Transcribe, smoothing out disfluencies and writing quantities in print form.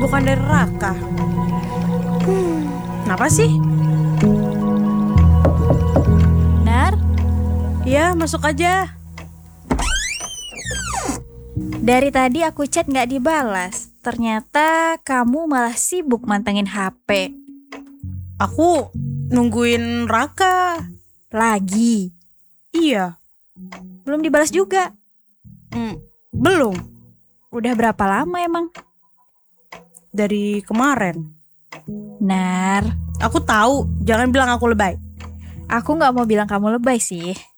bukan dari Raka. Kenapa sih? Nar, Ya, masuk aja. dari tadi aku chat gak dibalas. Ternyata kamu malah sibuk mantengin HP. Aku nungguin Raka. Lagi, Iya. belum dibalas juga. Belum. Udah berapa lama emang? Dari kemarin. Nar, Aku tahu, jangan bilang aku lebay. aku gak mau bilang kamu lebay sih.